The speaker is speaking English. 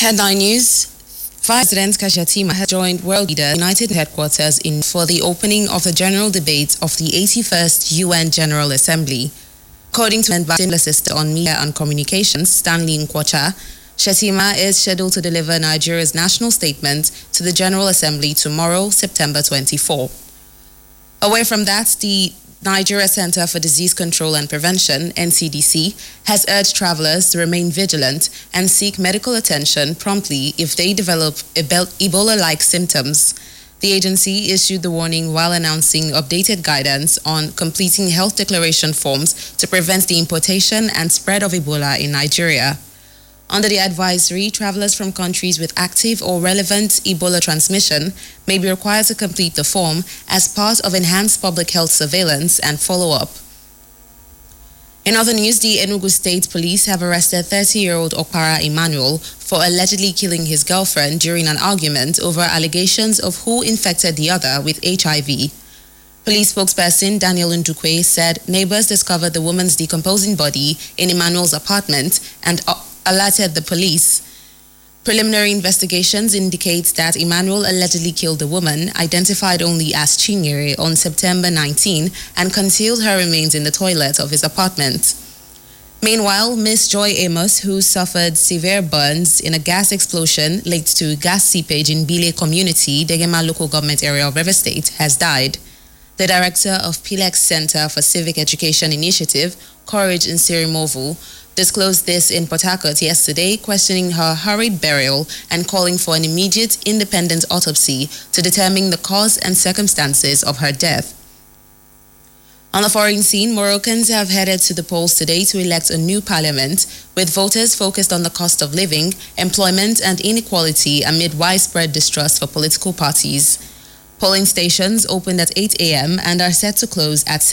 Headline news. Vice President Kashia Shettima has joined World Leader United headquarters for the opening of the general debate of the 81st UN General Assembly. According to Vice Assistant on Media and Communications, Stanley Nkwocha, Shettima is scheduled to deliver Nigeria's national statement to the General Assembly tomorrow, September 24. Away from that, the Nigeria Center for Disease Control and Prevention, NCDC, has urged travelers to remain vigilant and seek medical attention promptly if they develop Ebola-like symptoms. The agency issued the warning while announcing updated guidance on completing health declaration forms to prevent the importation and spread of Ebola in Nigeria. Under the advisory, travelers from countries with active or relevant Ebola transmission may be required to complete the form as part of enhanced public health surveillance and follow-up. In other news, the Enugu State Police have arrested 30-year-old Okpara Emmanuel for allegedly killing his girlfriend during an argument over allegations of who infected the other with HIV. Police spokesperson Daniel Ndukwe said neighbors discovered the woman's decomposing body in Emmanuel's apartment and alerted the police. Preliminary investigations indicate that Emmanuel allegedly killed the woman, identified only as Chinyere, on September 19 and concealed her remains in the toilet of his apartment. Meanwhile, Miss Joy Amos, who suffered severe burns in a gas explosion linked to gas seepage in Bile community, Degema local government area of River State, has died. The director of PILEX Center for Civic Education Initiative, Courage Nsirimovu, disclosed this in Port Harcourt yesterday, questioning her hurried burial and calling for an immediate independent autopsy to determine the cause and circumstances of her death. On the foreign scene, Moroccans have headed to the polls today to elect a new parliament, with voters focused on the cost of living, employment and inequality amid widespread distrust for political parties. Polling stations opened at 8 a.m. and are set to close at